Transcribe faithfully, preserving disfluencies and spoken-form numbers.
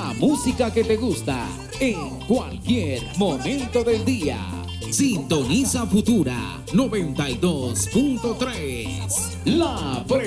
la música que te gusta en cualquier momento del día. Sintoniza Futura noventa y dos punto tres. La